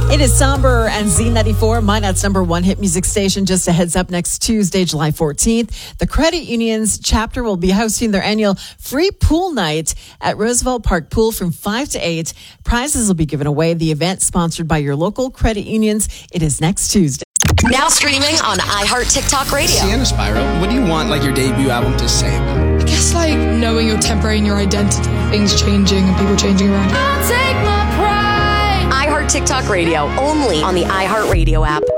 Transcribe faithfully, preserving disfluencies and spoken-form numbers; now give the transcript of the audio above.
It is Somber and Z ninety-four, Minot's number one hit music station. Just a heads up, next Tuesday, July fourteenth, the credit union's chapter will be hosting their annual free pool night at Roosevelt Park Pool from five to eight. Prizes will be given away. The event, sponsored by your local credit unions. It is next Tuesday. Now streaming on iHeart TikTok Radio. Sienna Spyro, what do you want like your debut album to say about it? I guess like knowing your temporary and your identity, things changing and people changing around. I'll take my pride. iHeart TikTok Radio, only on the iHeart Radio app.